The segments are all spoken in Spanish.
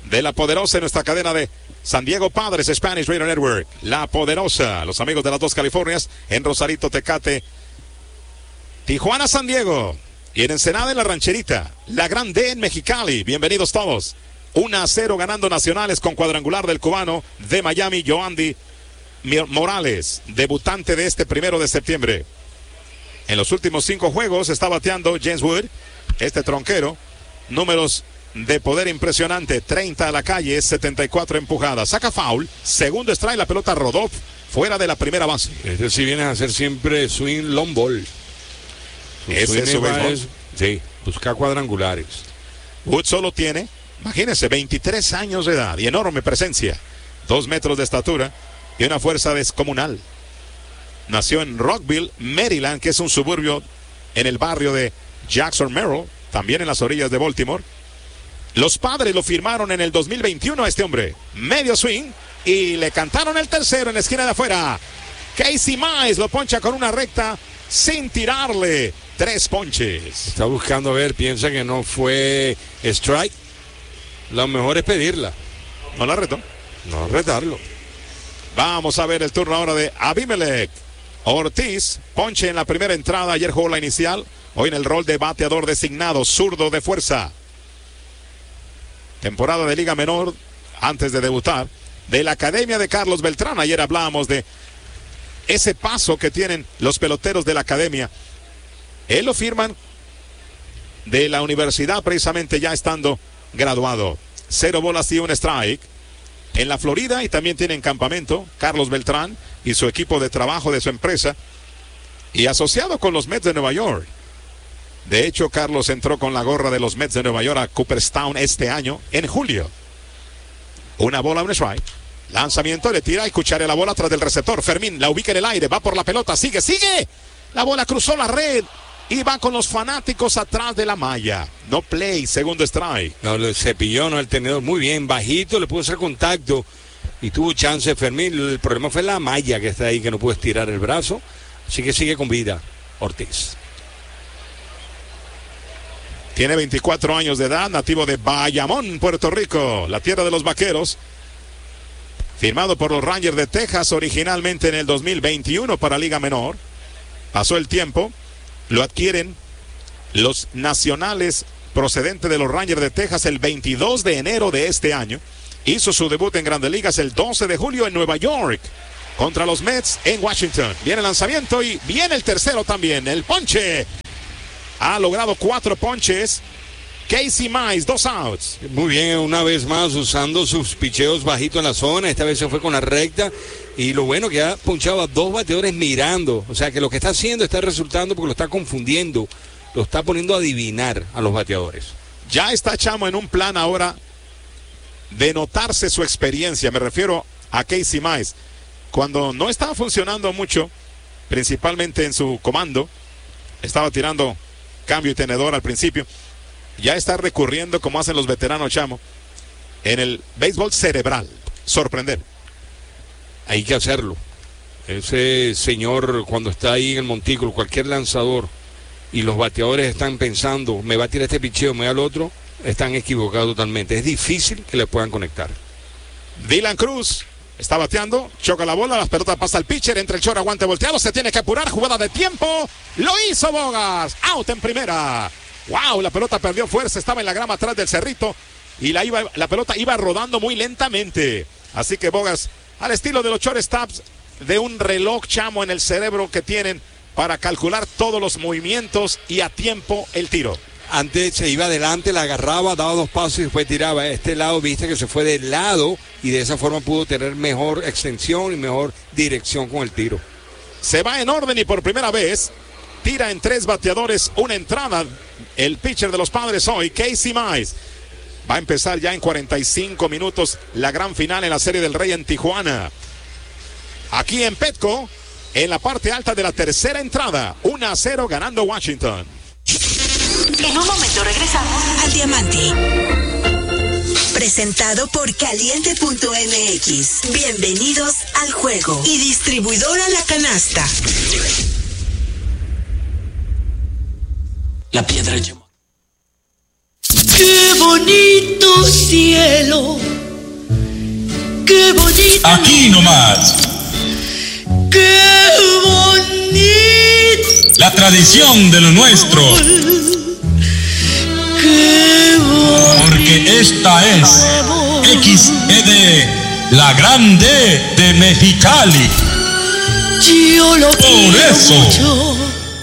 de La Poderosa en nuestra cadena de San Diego Padres Spanish Radio Network. La Poderosa, los amigos de las dos Californias, en Rosarito, Tecate, Tijuana, San Diego, y en Ensenada, en La Rancherita, la Gran D en Mexicali. Bienvenidos todos. 1-0 ganando Nacionales con cuadrangular del cubano de Miami, Yoandy Morales, debutante de este 1 de septiembre. En los últimos 5 juegos está bateando James Wood, este tronquero, números de poder impresionante, 30 a la calle, 74 empujadas, saca foul, segundo strike, la pelota rodó fuera de la primera base. Este sí viene a hacer siempre swing long ball. Ese es su béisbol. Sí, busca cuadrangulares. Wood solo tiene, imagínense, 23 años de edad y enorme presencia, 2 metros de estatura y una fuerza descomunal. Nació en Rockville, Maryland, que es un suburbio en el barrio de Jackson, Merrill, también en las orillas de Baltimore. Los Padres lo firmaron en el 2021 a este hombre. Medio swing y le cantaron el tercero en la esquina de afuera. Casey Mize lo poncha con una recta sin tirarle. 3 ponches. Está buscando ver, piensa que no fue strike. Lo mejor es pedirla. No la retó. No retarlo. Vamos a ver el turno ahora de Abimelec Ortiz. Ponche en la primera entrada. Ayer jugó la inicial. Hoy en el rol de bateador designado. Zurdo de fuerza. Temporada de Liga Menor antes de debutar. De la Academia de Carlos Beltrán. Ayer hablábamos de ese paso que tienen los peloteros de la Academia. Él lo firman de la universidad precisamente ya estando graduado. 0 bolas y 1 strike. En la Florida y también tienen campamento Carlos Beltrán y su equipo de trabajo de su empresa. Y asociado con los Mets de Nueva York. De hecho, Carlos entró con la gorra de los Mets de Nueva York a Cooperstown este año, en julio. 1 bola, 1 strike. Lanzamiento, le tira y cuchara la bola atrás del receptor. Fermín la ubica en el aire, va por la pelota, sigue. La bola cruzó la red y va con los fanáticos atrás de la malla. No play, segundo strike. No, le cepilló, no, el tenedor muy bien, bajito, le pudo hacer contacto y tuvo chance Fermín. El problema fue la malla que está ahí, que no pudo estirar el brazo. Así que sigue con vida Ortiz. Tiene 24 años de edad, nativo de Bayamón, Puerto Rico, la tierra de los vaqueros. Firmado por los Rangers de Texas originalmente en el 2021 para Liga Menor. Pasó el tiempo, lo adquieren los Nacionales procedentes de los Rangers de Texas el 22 de enero de este año. Hizo su debut en Grandes Ligas el 12 de julio en Nueva York contra los Mets en Washington. Viene el lanzamiento y viene el tercero también, el ponche. Ha logrado 4 ponches. Casey Mize, 2 outs. Muy bien, una vez más usando sus picheos bajitos en la zona. Esta vez se fue con la recta. Y lo bueno que ha ponchado a 2 bateadores mirando. O sea que lo que está haciendo está resultando porque lo está confundiendo. Lo está poniendo a adivinar a los bateadores. Ya está Chamo en un plan ahora de notarse su experiencia. Me refiero a Casey Mize. Cuando no estaba funcionando mucho, principalmente en su comando, estaba tirando cambio y tenedor al principio. Ya está recurriendo, como hacen los veteranos, Chamo, en el béisbol cerebral. Sorprender. Hay que hacerlo. Ese señor, cuando está ahí en el montículo, cualquier lanzador, y los bateadores están pensando, me va a tirar este picheo, me da el otro, están equivocados totalmente. Es difícil que le puedan conectar. Dylan Cruz está bateando, choca la bola, las pelotas pasa al pitcher, entre el short, aguante volteado, se tiene que apurar, jugada de tiempo, lo hizo Bogas, out en primera. Wow, la pelota perdió fuerza, estaba en la grama atrás del cerrito y la pelota iba rodando muy lentamente. Así que Bogas, al estilo de los shortstops, de un reloj, Chamo, en el cerebro que tienen para calcular todos los movimientos y a tiempo el tiro. Antes se iba adelante, la agarraba, daba 2 pasos y después tiraba a este lado, viste que se fue de lado y de esa forma pudo tener mejor extensión y mejor dirección con el tiro. Se va en orden y por primera vez tira en 3 bateadores una entrada. El pitcher de los Padres hoy, Casey Mize. Va a empezar ya en 45 minutos la gran final en la Serie del Rey en Tijuana. Aquí en Petco, en la parte alta de la tercera entrada, 1-0 ganando Washington. En un momento regresamos al Diamante. Presentado por Caliente.mx. Bienvenidos al juego. Y distribuidora La Canasta. La piedra ¡qué bonito cielo! bonito, qué bonito. Aquí nomás. Qué bonito. La tradición de lo nuestro. Qué bonito. Porque esta es XED, la grande de Mexicali. Yo lo Por quiero eso. mucho.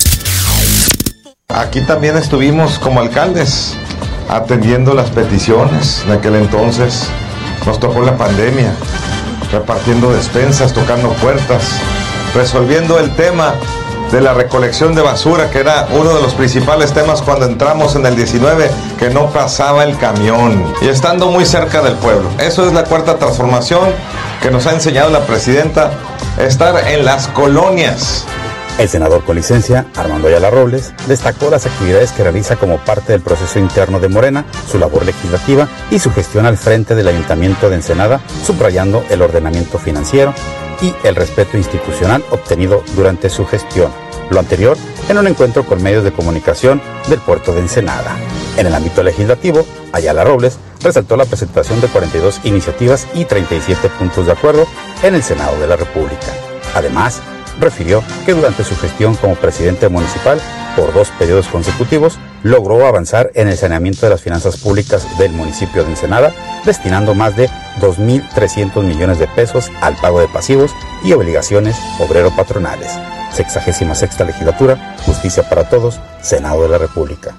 Aquí también estuvimos como alcaldes atendiendo las peticiones. En aquel entonces nos tocó la pandemia, repartiendo despensas, tocando puertas, resolviendo el tema de la recolección de basura, que era uno de los principales temas cuando entramos en el 19, que no pasaba el camión, y estando muy cerca del pueblo. Eso es la cuarta transformación que nos ha enseñado la presidenta, estar en las colonias. El senador con licencia, Armando Ayala Robles, destacó las actividades que realiza como parte del proceso interno de Morena, su labor legislativa y su gestión al frente del Ayuntamiento de Ensenada, subrayando el ordenamiento financiero y el respeto institucional obtenido durante su gestión. Lo anterior en un encuentro con medios de comunicación del puerto de Ensenada. En el ámbito legislativo, Ayala Robles resaltó la presentación de 42 iniciativas y 37 puntos de acuerdo en el Senado de la República. Además, refirió que durante su gestión como presidente municipal, por 2 periodos consecutivos, logró avanzar en el saneamiento de las finanzas públicas del municipio de Ensenada, destinando más de 2.300 millones de pesos al pago de pasivos y obligaciones obrero-patronales. 66ª Legislatura, Justicia para Todos, Senado de la República.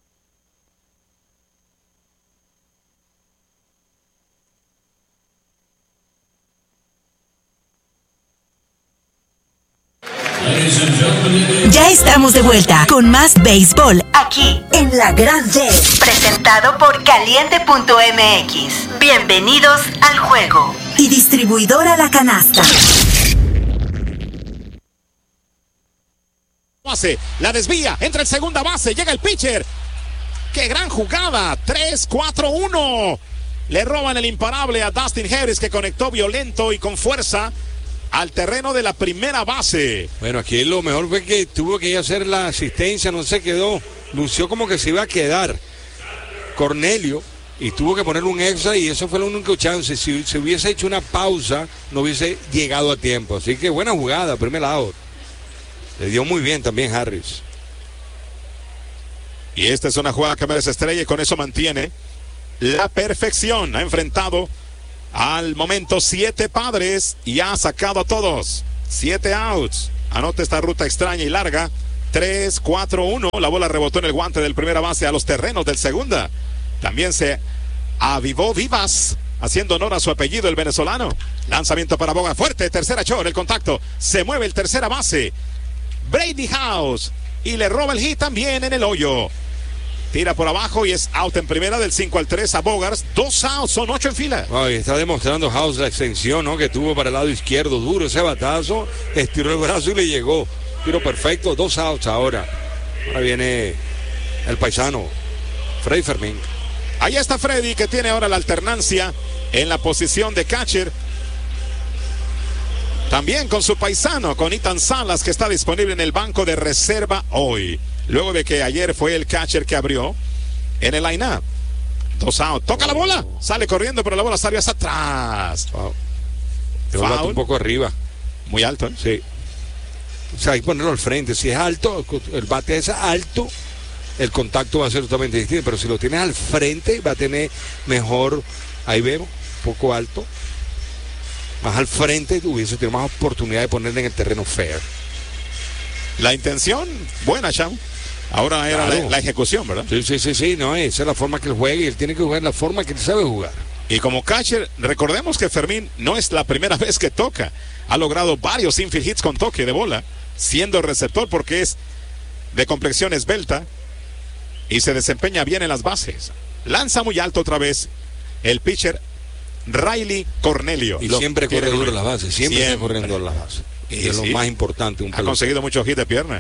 Ya estamos de vuelta con más béisbol aquí en La Grande, presentado por Caliente.mx. Bienvenidos al juego. Y distribuidora La Canasta. La desvía, entra el segunda base, llega el pitcher. ¡Qué gran jugada! 3-4-1. Le roban el imparable a Dustin Harris, que conectó violento y con fuerza al terreno de la primera base. Bueno, aquí lo mejor fue que tuvo que ir a hacer la asistencia, no se quedó. Lució como que se iba a quedar Cornelio y tuvo que poner un extra, y eso fue el único chance. Si se hubiese hecho una pausa, no hubiese llegado a tiempo. Así que buena jugada, primer out. Le dio muy bien también Harris. Y esta es una jugada que merece estrella, y con eso mantiene la perfección. Ha enfrentado al momento 7 padres y ha sacado a todos. 7 outs. Anota esta ruta extraña y larga. 3-4-1. La bola rebotó en el guante del primera base a los terrenos del segunda. También se avivó Vivas, haciendo honor a su apellido, el venezolano. Lanzamiento para Boga, fuerte, tercera short, el contacto. Se mueve el tercera base, Brady House, y le roba el hit también en el hoyo. Tira por abajo y es out en primera, del 5-3 a Bogars. 2 outs, son 8 en fila. Ay, está demostrando House la extensión, ¿no?, que tuvo para el lado izquierdo. Duro ese batazo, estiró el brazo y le llegó. Tiro perfecto, 2 outs ahora. Ahora viene el paisano, Freddy Fermín. Ahí está Freddy, que tiene ahora la alternancia en la posición de catcher. También con su paisano, con Ethan Salas, que está disponible en el banco de reserva hoy, luego de que ayer fue el catcher que abrió en el line-up. 2 out, toca la bola, sale corriendo, pero la bola salió hacia atrás. Wow. Un poco arriba. Muy alto, ¿eh? Sí. O sea, hay que ponerlo al frente. Si es alto, el bate es alto, el contacto va a ser totalmente distinto. Pero si lo tienes al frente, va a tener mejor. Ahí vemos, un poco alto. Más al frente, hubiese tenido más oportunidad de ponerle en el terreno fair. La intención, buena, Cham. Ahora era claro. la ejecución, ¿verdad? Sí, no, esa es la forma que él juega, y él tiene que jugar la forma que él sabe jugar. Y como catcher, recordemos que Fermín no es la primera vez que toca. Ha logrado varios infield hits con toque de bola, siendo receptor, porque es de complexión esbelta y se desempeña bien en las bases. Lanza muy alto otra vez el pitcher Riley Cornelio. Y siempre corre duro las bases, siempre está corriendo las bases. Y es lo más importante. Ha conseguido muchos hits de piernas.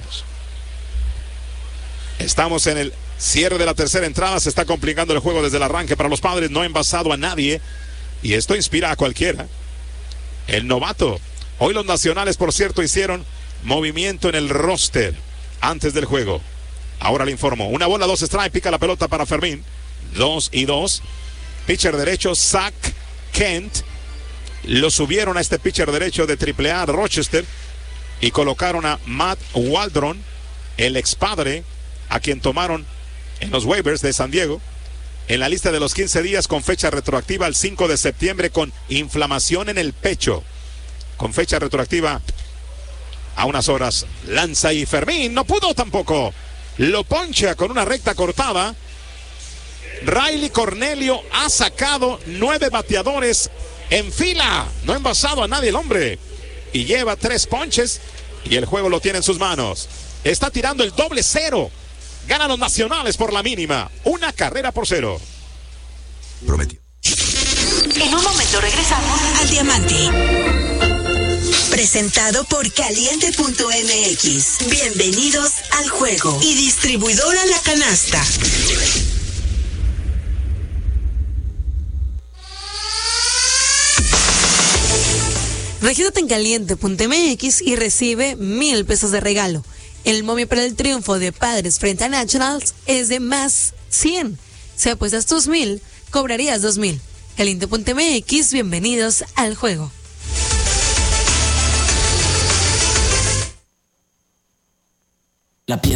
Estamos en el cierre de la tercera entrada. Se está complicando el juego desde el arranque para los Padres. No ha envasado a nadie, y esto inspira a cualquiera. El novato. Hoy los nacionales, por cierto, hicieron movimiento en el roster antes del juego. Ahora le informo. 1 bola, 2 strikes. Pica la pelota para Fermín. 2-2. pitcher derecho Zach Kent. Lo subieron a este pitcher derecho de AAA Rochester y colocaron a Matt Waldron, el expadre, a quien tomaron en los waivers de San Diego, en la lista de los 15 días con fecha retroactiva al 5 de septiembre con inflamación en el pecho. Con fecha retroactiva a unas horas. Lanza y Fermín no pudo tampoco. Lo poncha con una recta cortada. Riley Cornelio ha sacado 9 bateadores en fila. No ha envasado a nadie el hombre. Y lleva 3 ponches y el juego lo tiene en sus manos. Está tirando el doble cero. Ganan los Nacionales por la mínima. 1-0. Prometió. En un momento regresamos al Diamante. Presentado por Caliente.mx. Bienvenidos al juego. Y distribuidora La Canasta. Regístrate en Caliente.mx y recibe 1,000 pesos de regalo. El momio para el triunfo de Padres frente a Nationals es de más 100. Si apuestas tus 1,000, cobrarías 2,000. Caliente.mx, bienvenidos al juego. La piel